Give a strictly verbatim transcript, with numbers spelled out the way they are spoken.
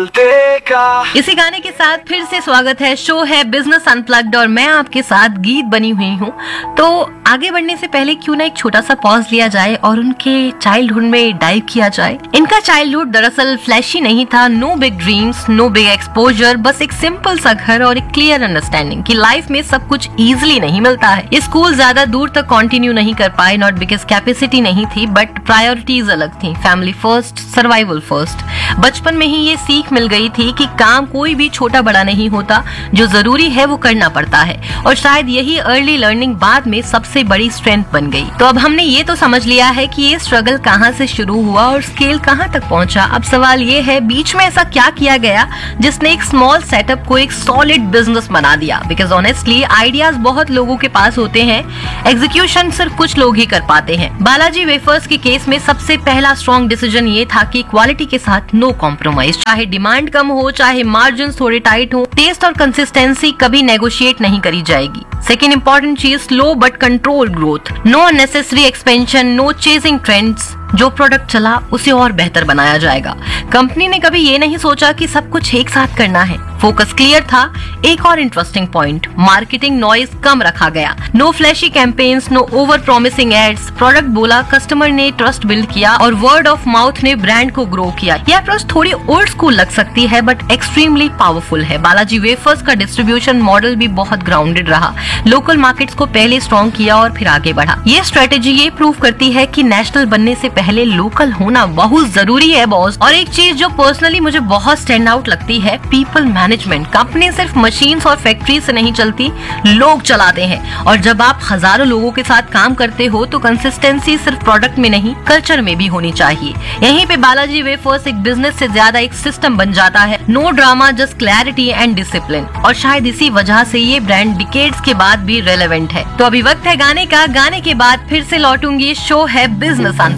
बोलते का। इसी गाने के साथ फिर से स्वागत है। शो है बिजनेस अनप्लग्ड और मैं आपके साथ गीत बनी हुई हूँ। तो आगे बढ़ने से पहले क्यों ना एक छोटा सा पॉज लिया जाए और उनके चाइल्डहुड में डाइव किया जाए। इनका चाइल्डहुड दरअसल फ्लैशी नहीं था। No big dreams, no big exposure, बस एक सिंपल सा घर और एक क्लियर अंडरस्टैंडिंग कि लाइफ में सब कुछ इजीली नहीं मिलता है। स्कूल ज्यादा दूर तक कंटिन्यू नहीं कर पाए, नॉट बिकॉज कैपेसिटी नहीं थी बट प्रायोरिटीज अलग थी। Family first, survival first. बचपन में ही ये सीख मिल गई थी कि काम कोई भी छोटा बड़ा नहीं होता, जो जरूरी है वो करना पड़ता है। और शायद यही अर्ली लर्निंग बाद में सबसे बड़ी स्ट्रेंथ बन गई। तो अब हमने ये तो समझ लिया है कि ये स्ट्रगल कहाँ से शुरू हुआ और स्केल कहाँ तक पहुंचा। अब सवाल ये है, बीच में ऐसा क्या किया गया जिसने एक स्मॉल सेटअप को एक सॉलिड बिजनेस बना दिया। बिकॉज ऑनेस्टली आइडियाज बहुत लोगों के पास होते हैं, एग्जीक्यूशन सिर्फ कुछ लोग ही कर पाते हैं। बालाजी वेफर्स के केस में सबसे पहला स्ट्रॉन्ग डिसीजन ये था कि क्वालिटी के साथ नो कॉम्प्रोमाइज। चाहे डिमांड कम हो, चाहे मार्जिन थोड़े टाइट हो, टेस्ट और कंसिस्टेंसी कभी नेगोशिएट नहीं करी जाएगी। सेकेंड इंपॉर्टेंट चीज, slow but control growth. Know unnecessary expansion, no chasing trends. जो प्रोडक्ट चला उसे और बेहतर बनाया जाएगा। कंपनी ने कभी ये नहीं सोचा कि सब कुछ एक साथ करना है। फोकस क्लियर था। एक और इंटरेस्टिंग पॉइंट, मार्केटिंग नॉइज कम रखा गया। No flashy campaigns, know over promising ads. Product बोला, कस्टमर ने ट्रस्ट बिल्ड किया और वर्ड ऑफ माउथ ने ब्रांड को ग्रो किया। यह अप्रोच थोड़ी ओल्ड स्कूल लग सकती है बट एक्सट्रीमली पावरफुल है। बालाजी वेफर्स का डिस्ट्रीब्यूशन मॉडल भी बहुत ग्राउंडेड रहा। लोकल मार्केट्स को पहले स्ट्रॉन्ग किया और फिर आगे बढ़ा। ये स्ट्रेटेजी ये प्रूव करती है कि नेशनल बनने से पहले लोकल होना बहुत जरूरी है बॉस। और एक चीज जो पर्सनली मुझे बहुत स्टैंड आउट लगती है, पीपल मैनेजमेंट। कंपनी सिर्फ मशीन्स और फैक्ट्री से नहीं चलती, लोग चलाते हैं। और जब आप हजारों लोगों के साथ काम करते हो तो कंसिस्टेंसी सिर्फ प्रोडक्ट में नहीं, कल्चर में भी होनी चाहिए। यहीं पे बालाजी वेफर्स एक बिजनेस से ज्यादा एक सिस्टम बन जाता है। No drama, just clarity and discipline. और शायद इसी वजह से ये ब्रांड डिकेड्स के बाद भी रेलेवेंट है। तो अभी वक्त है गाने का। गाने के बाद फिर से लौटूंगी। शो है बिजनेस